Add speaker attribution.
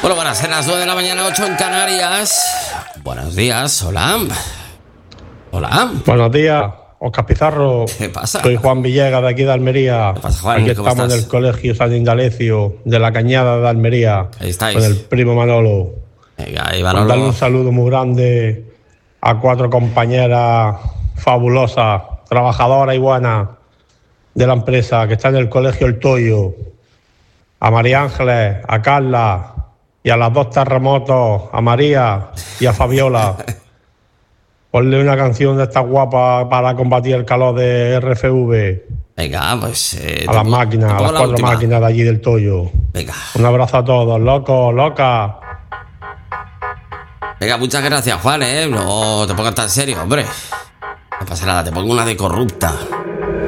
Speaker 1: Bueno, buenas, en las 9 de la mañana, 8 en Canarias. Buenos días, hola. Hola.
Speaker 2: Buenos días, Oscar Pizarro.
Speaker 1: ¿Qué pasa?
Speaker 2: Soy Juan Villegas, de aquí de Almería.
Speaker 1: ¿Qué pasa, Juan?
Speaker 2: Aquí
Speaker 1: ¿Cómo
Speaker 2: estamos
Speaker 1: estás?
Speaker 2: en el Colegio San Indalecio de la Cañada de Almería.
Speaker 1: Ahí estáis.
Speaker 2: Con el primo Manolo.
Speaker 1: Venga, ahí
Speaker 2: Mandarle
Speaker 1: Manolo.
Speaker 2: un saludo muy grande a 4 compañeras fabulosas, trabajadoras y buenas de la empresa, que está en el Colegio El Toyo. A María Ángeles, a Carla y a las 2 terremotos, a María y a Fabiola. Ponle una canción de esta guapa para combatir el calor de RFV.
Speaker 1: Venga, pues...
Speaker 2: A las máquinas, a las 4 máquinas de allí del Toyo.
Speaker 1: Venga.
Speaker 2: Un abrazo a todos, locos, locas.
Speaker 1: Venga, muchas gracias, Juan, No te pongas tan serio, hombre. No pasa nada, te pongo una de corrupta.